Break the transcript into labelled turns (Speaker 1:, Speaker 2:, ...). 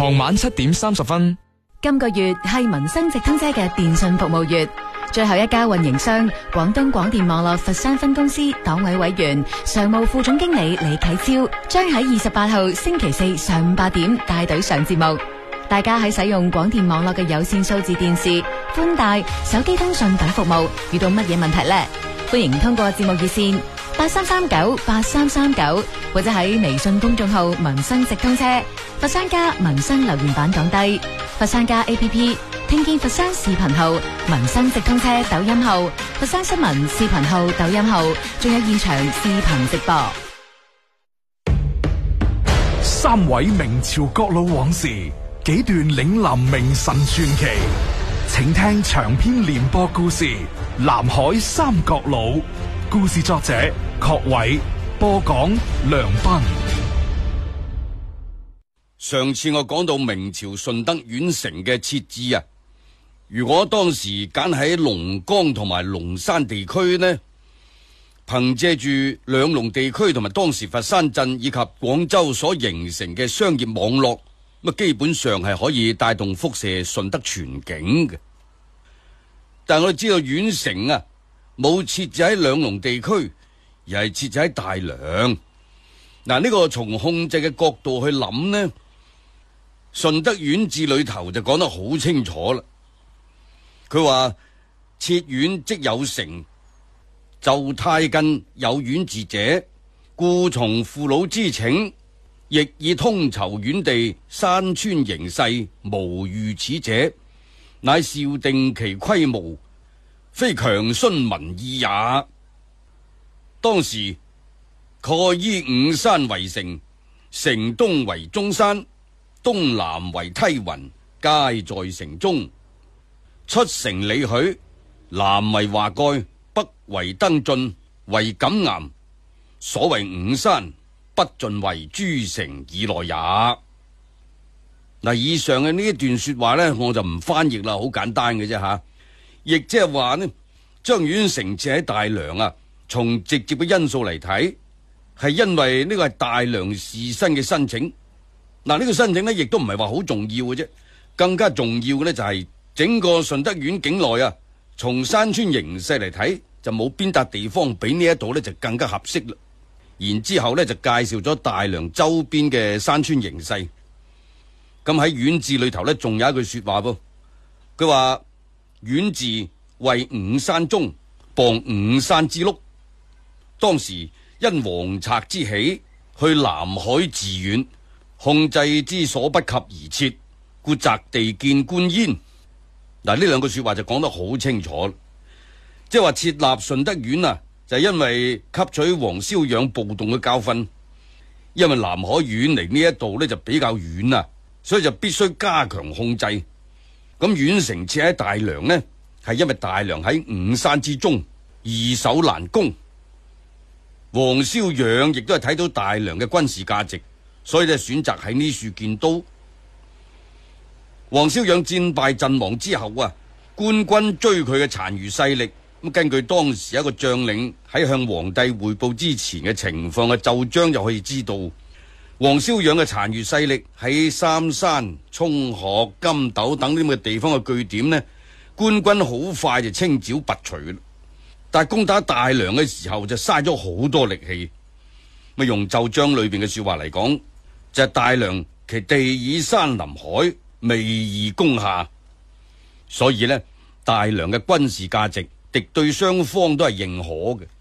Speaker 1: 傍晚7點30分。
Speaker 2: 今個月係民生直通車嘅電信服務月，最後一家運營商廣東廣電網絡佛山分公司黨委委員、常務副總經理李啟超將喺28號星期四上午8點帶隊上節目。大家喺使用廣電網絡嘅有線數字電視、寬帶、手機通訊等服務遇到乜嘢問題呢？歡迎通過節目熱線83398339或者喺微信公眾號民生直通車、佛山家民生留言板講低、佛山家 APP、聽見佛山視頻號、民生直通車抖音號、佛山新聞視頻號抖音號，仲有現場視頻直播。
Speaker 3: 3位明朝各路往事，幾段嶺南名臣傳奇，請聽長篇連播故事《南海三國佬》，故事作者郝偉，播講梁斌。
Speaker 4: 上次我講到明朝順德縣城嘅設置啊，如果當時揀喺龍崗同埋龍山地區呢，憑借住兩龍地區同埋當時佛山鎮以及廣州所形成嘅商業網絡，咁基本上係可以帶動輻射順德全景嘅。但我哋知道縣城啊冇設置喺兩龍地區，而係設置喺大良。嗱，呢個從控制嘅角度去諗呢，順德縣志裏頭就講得好清楚啦。佢話設縣即有城，就太近有縣治者，故從父老之請，亦以通籌縣地山川形勢，無如此者，乃少定其規模，非強詢民意也。當時蓋依5山為城，城東為中山，東南為梯雲，皆在城中。出城里許，南為華蓋，北為登進，為錦岩。所謂5山，不盡為諸城以內也。嗱，以上嘅呢一段說話呢，我就唔翻譯啦，好簡單嘅啫吓。亦即係話呢，將縣城設喺大良啊，從直接嘅因素嚟睇，係因為呢個係大良士紳嘅申請。嗱，呢個申請呢，亦都唔係話好重要嘅啫，更加重要嘅呢，就係整個順德縣境內啊，從山川形勢嚟睇，就冇邊笪地方比呢一度呢就更加合適啦。然之後呢就介紹咗大良周邊嘅山川形勢。咁喺縣志裏頭呢，仲有一句說話噃，佢話縣治為5山中，傍5山之麓。當時因王賊之起，去南海治縣，控制之所不及而設，故擇地建觀煙。嗱，呢兩句說話就講得好清楚，即係話設立順德縣啊，就係因為吸取黃蕭養暴動嘅教訓，因為南海遠離呢一度呢就比較遠啊，所以就必須加強控制。咁縣城設喺大良呢，係因為大良喺5山之中，易守難攻。黃蕭養亦都係睇到大良嘅軍事價值，所以就選擇喺呢處建都。黃蕭養戰敗陣亡之後啊，官軍追佢嘅殘餘勢力，咁根據當時一個將領喺向皇帝匯報之前嘅情況嘅奏章就可以知道，黃蕭養嘅殘餘勢力喺三山、涌河、金斗等呢啲嘅地方嘅據點呢，官軍好快就清剿拔除啦。但係攻打大良嘅時候就嘥咗好多力氣。咪用奏章裏邊嘅說話嚟講，就係大良其地以山臨海，未易攻下，所以呢，大良嘅軍事價值敵對雙方都係認可嘅。